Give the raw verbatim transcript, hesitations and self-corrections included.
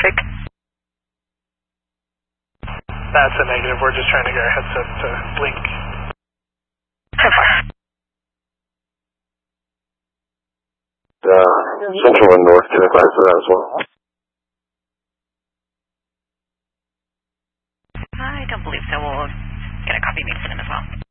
traffic? That's a negative. We're just trying to get our headset to blink. ten four. Uh, Central and North, can I advise for that as well? I don't believe so. We'll get a copy made for them as well.